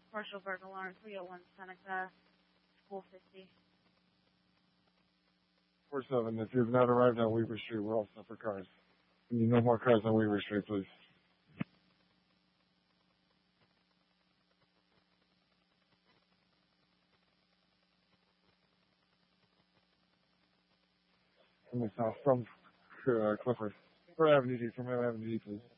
Partial burglar alarm, 301 Seneca, School 50. 4-7, if you've not arrived on Weaver Street, we're all set for cars. We need no more cars on Weaver Street, please. From Clifford. Or Avenue D, from Avenue D, please.